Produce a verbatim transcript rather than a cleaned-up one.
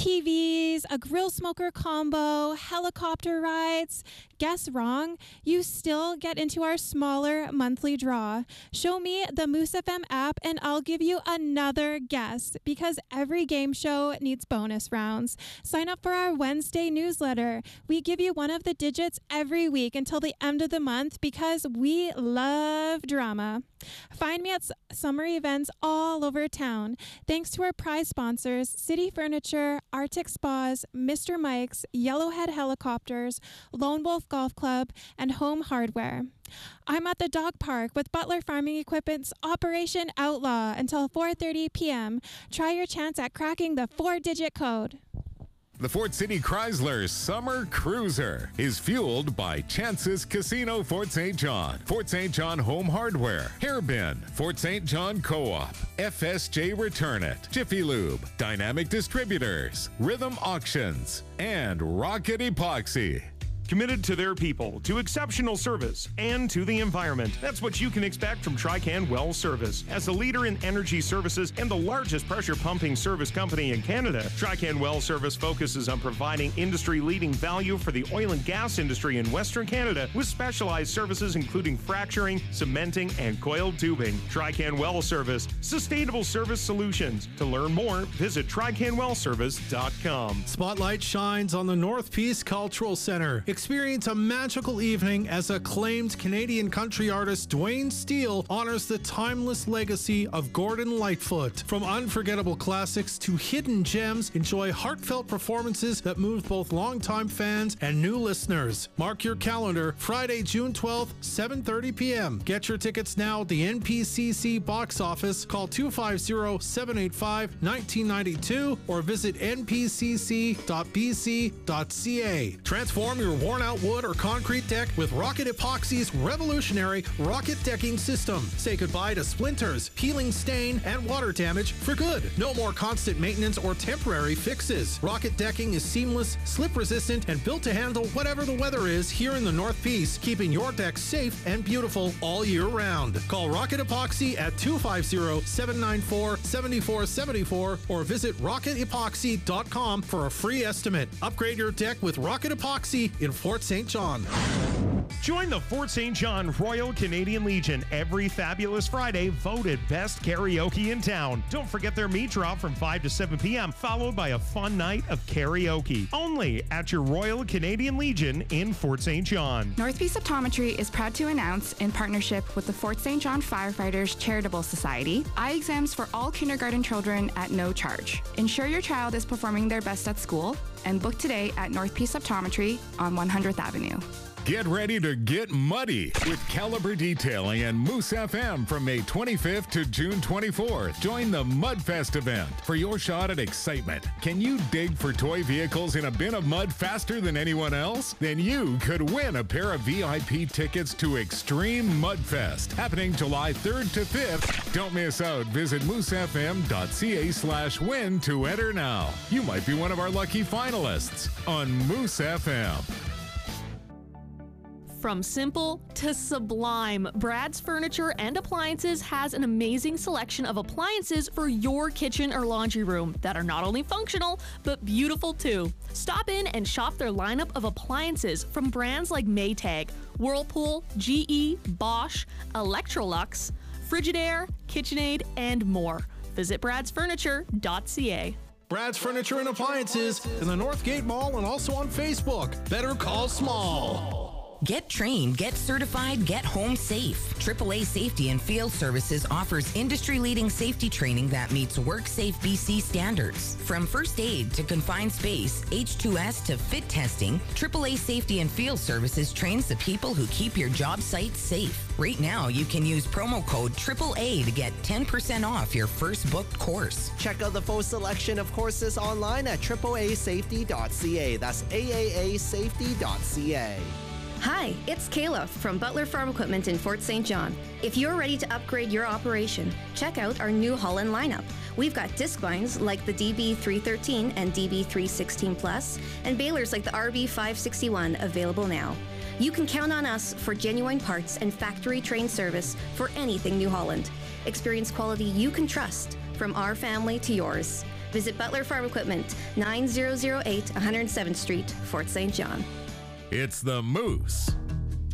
T Vs, a grill smoker combo, helicopter rides. Guess wrong. You still get into our smaller monthly draw. Show me the Moose F M app and I'll give you another guess because every game show needs bonus rounds. Sign up for our Wednesday newsletter. We give you one of the digits every week until the end of the month because we love drama. Find me at s- summer events all over town. Thanks to our prize sponsors, City Furniture, Arctic Spas, Mister Mike's, Yellowhead Helicopters, Lone Wolf Golf Club, and Home Hardware. I'm at the dog park with Butler Farming Equipment's Operation Outlaw until four thirty p.m. Try your chance at cracking the four-digit code. The Fort City Chrysler Summer Cruiser is fueled by Chances Casino Fort Saint John, Fort Saint John Home Hardware, Hairbin, Fort Saint John Co-op, F S J Return It, Jiffy Lube, Dynamic Distributors, Rhythm Auctions, and Rocket Epoxy. Committed to their people, to exceptional service, and to the environment. That's what you can expect from Trican Well Service. As a leader in energy services and the largest pressure pumping service company in Canada, Trican Well Service focuses on providing industry-leading value for the oil and gas industry in Western Canada with specialized services including fracturing, cementing, and coiled tubing. Trican Well Service, sustainable service solutions. To learn more, visit trican well service dot com. Spotlight shines on the North Peace Cultural Centre. Experience a magical evening as acclaimed Canadian country artist Dwayne Steele honors the timeless legacy of Gordon Lightfoot. From unforgettable classics to hidden gems, enjoy heartfelt performances that move both longtime fans and new listeners. Mark your calendar, Friday, June twelfth, seven thirty p.m. Get your tickets now at the N P C C box office. Call two five zero, seven eight five, one nine nine two or visit n p c c dot b c dot c a. Transform your worn-out wood or concrete deck with Rocket Epoxy's revolutionary Rocket Decking System. Say goodbye to splinters, peeling stain, and water damage for good. No more constant maintenance or temporary fixes. Rocket Decking is seamless, slip-resistant, and built to handle whatever the weather is here in the North Peace, keeping your deck safe and beautiful all year round. Call Rocket Epoxy at two five zero, seven nine four, seven four seven four or visit rocket epoxy dot com for a free estimate. Upgrade your deck with Rocket Epoxy in Fort Saint John. Join the Fort Saint John Royal Canadian Legion every fabulous Friday, voted best karaoke in town. Don't forget their meat drop from five to seven p.m., followed by a fun night of karaoke. Only at your Royal Canadian Legion in Fort Saint John. North Peace Optometry is proud to announce, in partnership with the Fort Saint John Firefighters Charitable Society, eye exams for all kindergarten children at no charge. Ensure your child is performing their best at school and book today at North Peace Optometry on one hundredth Avenue. Get ready to get muddy with Caliber Detailing and Moose F M from May twenty-fifth to June twenty-fourth. Join the Mudfest event for your shot at excitement. Can you dig for toy vehicles in a bin of mud faster than anyone else? Then you could win a pair of V I P tickets to Extreme Mudfest, happening July third to fifth. Don't miss out. Visit moose f m dot c a slash win to enter now. You might be one of our lucky finalists on Moose F M. From simple to sublime, Brad's Furniture and Appliances has an amazing selection of appliances for your kitchen or laundry room that are not only functional, but beautiful too. Stop in and shop their lineup of appliances from brands like Maytag, Whirlpool, G E, Bosch, Electrolux, Frigidaire, KitchenAid, and more. Visit brads furniture dot c a. Brad's Furniture and Appliances in the Northgate Mall and also on Facebook. Better call small. Get trained, get certified, get home safe. triple A Safety and Field Services offers industry-leading safety training that meets WorkSafe B C standards. From first aid to confined space, H two S to fit testing, triple A Safety and Field Services trains the people who keep your job sites safe. Right now, you can use promo code triple A to get ten percent off your first booked course. Check out the full selection of courses online at triple A safety dot c a. That's A A A safety dot c a. Hi, it's Kayla from Butler Farm Equipment in Fort Saint John. If you're ready to upgrade your operation, check out our New Holland lineup. We've got disc binds like the D B three thirteen and D B three sixteen Plus, and balers like the R B five sixty-one available now. You can count on us for genuine parts and factory-trained service for anything New Holland. Experience quality you can trust, from our family to yours. Visit Butler Farm Equipment, nine thousand eight one hundred seventh Street, Fort Saint John. It's the Moose